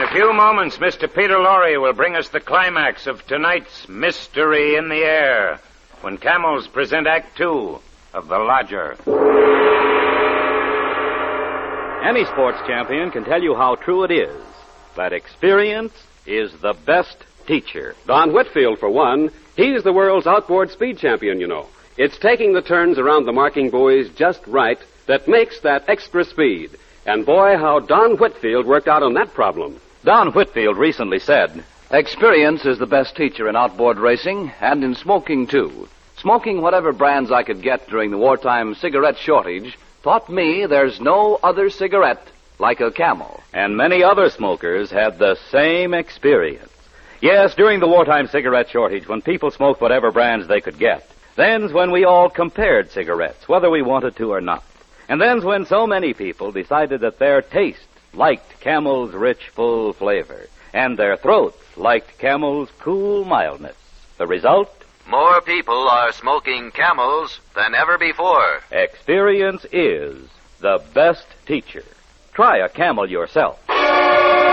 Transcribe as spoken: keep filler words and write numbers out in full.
a few moments, Mister Peter Lorre will bring us the climax of tonight's Mystery in the Air, when Camels present Act Two of The Lodger. Any sports champion can tell you how true it is that experience is the best teacher. Don Whitfield, for one, he's the world's outboard speed champion, you know. It's taking the turns around the marking buoys just right that makes that extra speed. And boy, how Don Whitfield worked out on that problem. Don Whitfield recently said, experience is the best teacher in outboard racing and in smoking, too. Smoking whatever brands I could get during the wartime cigarette shortage taught me there's no other cigarette like a Camel. And many other smokers had the same experience. Yes, during the wartime cigarette shortage, when people smoked whatever brands they could get, then's when we all compared cigarettes, whether we wanted to or not. And then's when so many people decided that their taste liked Camel's rich, full flavor, and their throats liked Camel's cool mildness. The result? More people are smoking Camels than ever before. Experience is the best teacher. Try a Camel yourself.